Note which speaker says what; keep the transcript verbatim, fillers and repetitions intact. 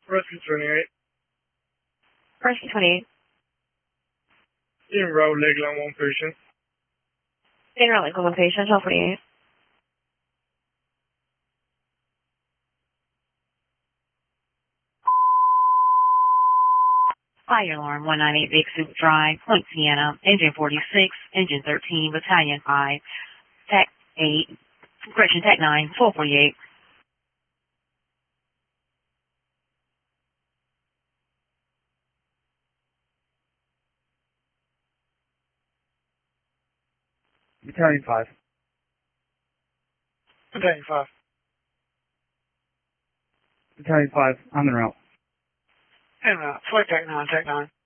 Speaker 1: Rescue twenty-eight.
Speaker 2: Rescue twenty-eight.
Speaker 1: En route, Lakeland one patient.
Speaker 2: En route, Lakeland one patient, twelve forty-eight. Fire alarm one ninety-eight Big Soup Drive, Point Sienna, engine forty-six, engine thirteen, battalion five, Tech eight, correction, Tech nine, twelve forty-eight.
Speaker 3: Battalion five.
Speaker 1: Battalion five.
Speaker 3: Battalion five, on the route.
Speaker 1: En route, flight Tech nine, Tech nine.